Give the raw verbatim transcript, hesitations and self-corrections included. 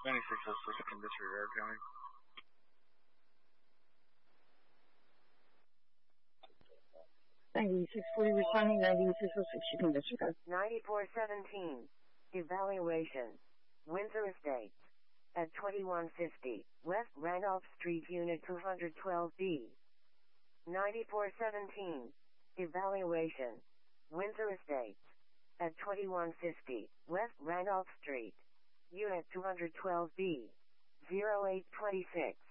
ninety-six oh six can disregard coming. ninety-six forty responding, ninety-six oh six, you can disregard. ninety-four seventeen, evaluation, Windsor Estates, at twenty-one fifty, West Randolph Street, Unit two twelve B. ninety-four seventeen, evaluation, Windsor Estates, at twenty-one fifty, West Randolph Street, Unit two twelve B, zero eight two six.